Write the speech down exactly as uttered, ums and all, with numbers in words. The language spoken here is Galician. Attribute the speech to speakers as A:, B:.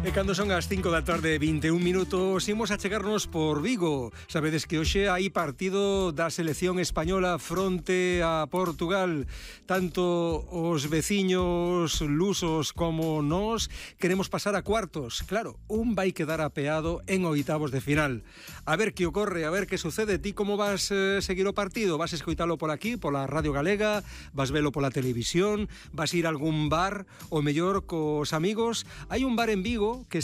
A: E cando son as cinco da tarde vinte e un minutos, imos a chegarnos por Vigo. Sabedes que hoxe hai partido da selección española fronte a Portugal. Tanto os veciños lusos como nós queremos pasar a cuartos. Claro, un vai quedar apeado en oitavos de final. A ver que ocorre, a ver que sucede. Ti como vas eh, seguir o partido? Vas escoitalo por aquí, pola Radio Galega? Vas velo pola televisión? Vas ir a algún bar? O mellor cos amigos? Hai un bar en Vigo que